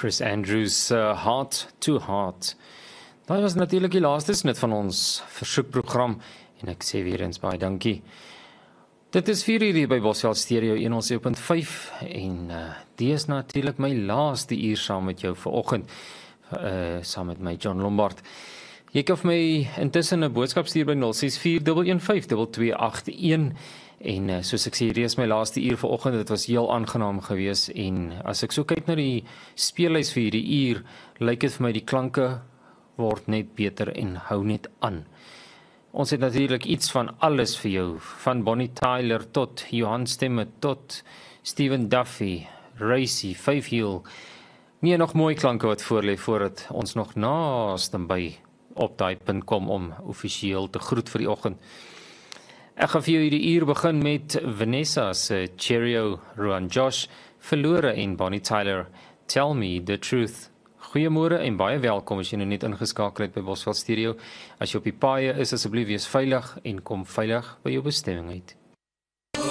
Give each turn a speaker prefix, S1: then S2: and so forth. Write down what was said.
S1: Chris Andrews, Heart to Heart. Daai was natuurlik die laaste snit van ons versoekprogram en ek sê weer eens baie dankie. Dit is 4 uur hier by Bosveld Stereo 107.5 en die is natuurlik my laaste uur saam met jou vanoggend, saam met my John Lombard. Jy kan vir my intussen 'n boodskap stuur by 0641152281 en soos ek sê, hierdie is my laaste uur vanoggend. Dit was heel aangenaam geweest en as ek so kyk na die speellys vir hierdie uur, lyk dit vir my die klanke word net beter en hou net aan. Ons het natuurlik iets van alles vir jou, van Bonnie Tyler tot Johan Stemme tot Stephen Duffy, Racy, Faith Hill. Nie nog mooi klanke wat voorlê voordat ons nog naaste by op daai punt kom om offisieel te groet vir die oggend. Ek gaan vir jou hierdie uur begin met Vanessa se Cheerio, Rowan Josh, Verlore en Bonnie Tyler, Tell Me the Truth. Goeiemôre en baie welkom as jy nou net ingeskakel het by Bosveld Stereo. As jy op die paaie is, asseblief wees veilig en kom veilig by jou bestemming uit.